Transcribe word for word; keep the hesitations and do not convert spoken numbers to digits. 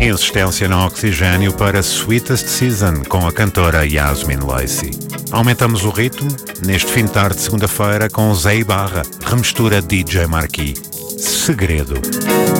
Insistência no oxigênio para Sweetest Season com a cantora Yasmin Lacey. Aumentamos o ritmo neste fim de tarde de segunda-feira com Zé Ibarra, remistura D J Marquis. Segredo.